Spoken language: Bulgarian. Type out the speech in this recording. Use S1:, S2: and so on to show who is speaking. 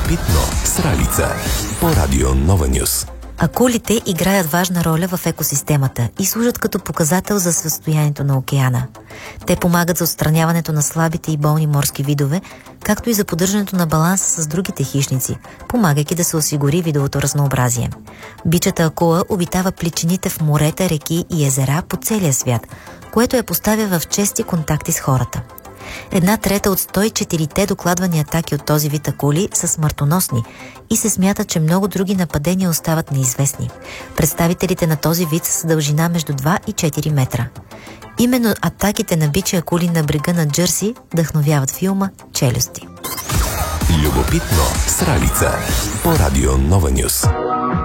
S1: Любопитно с Ралица по Радио Нова Нюс.
S2: Акулите играят важна роля в екосистемата и служат като показател за състоянието на океана. Те помагат за отстраняването на слабите и болни морски видове, както и за поддържането на баланс с другите хищници, помагайки да се осигури видовото разнообразие. Бичата акула обитава плитчините в морета, реки и езера по целия свят, което я поставя в чести контакти с хората. 1/3 от 104-те докладвани атаки от този вид акули са смъртоносни и се смята, че много други нападения остават неизвестни. Представителите на този вид са с дължина между 2 и 4 метра. Именно атаките на бичи акули на брега на Джърси вдъхновяват филма "Челюсти".
S1: Любопитно с Ралица по Радио Нова Нюс.